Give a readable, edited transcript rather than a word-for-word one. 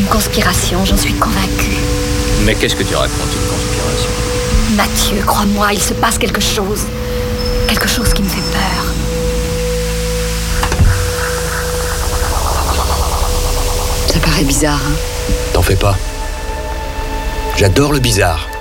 une conspiration, j'en suis convaincue. Mais qu'est-ce que tu racontes, une conspiration? Mathieu, crois-moi, il se passe quelque chose. Quelque chose qui me fait peur. Ça paraît bizarre, hein? T'en fais pas. J'adore le bizarre.